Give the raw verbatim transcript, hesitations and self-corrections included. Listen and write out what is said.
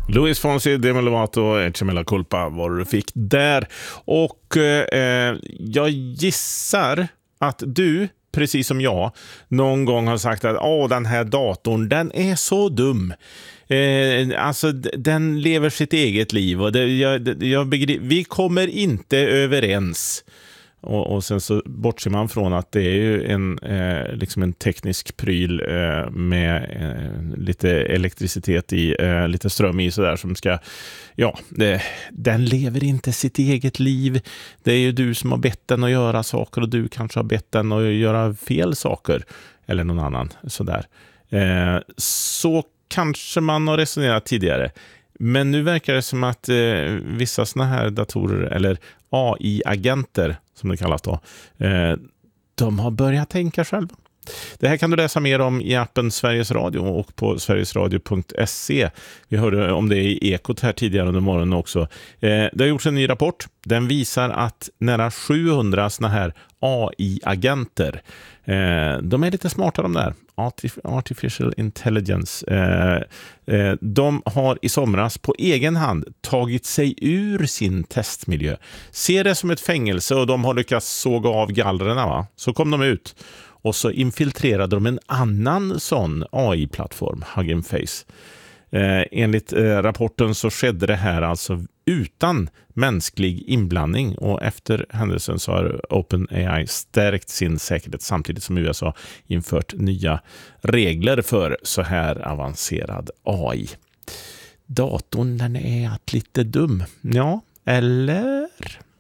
Luis Fonsi, Demi Lovato, Echemela Culpa var du fick där. Och eh, jag gissar att du, precis som jag, någon gång har sagt att åh, den här datorn, den är så dum. Eh, alltså den lever sitt eget liv och det, jag, jag begri- vi kommer inte överens. Och, och sen så bortser man från att det är ju en, eh, liksom en teknisk pryl eh, med eh, lite elektricitet i, eh, lite ström i sådär som ska, ja, det, den lever inte sitt eget liv. Det är ju du som har bett den att göra saker och du kanske har bett den att göra fel saker eller någon annan sådär. Eh, så kanske man har resonerat tidigare. Men nu verkar det som att eh, vissa såna här datorer eller A I-agenter som det kallas då, eh, de har börjat tänka själva. Det här kan du läsa mer om i appen Sveriges Radio och på sverigesradio punkt se. Vi hörde om det i Ekot här tidigare under morgonen också. Eh, det har gjorts en ny rapport. Den visar att nära sjuhundra såna här A I-agenter, eh, de är lite smarta de där. Artificial Intelligence. Eh, eh, de har i somras på egen hand tagit sig ur sin testmiljö. Ser det som ett fängelse och de har lyckats såga av gallrarna, va? Så kom de ut. Och så infiltrerade de en annan sån A I-plattform, Hugging Face. Eh, enligt eh, rapporten så skedde det här alltså utan mänsklig inblandning. Och efter händelsen så har OpenAI stärkt sin säkerhet samtidigt som U S A infört nya regler för så här avancerad A I. Datorn, den är att lite dum. Ja, eller...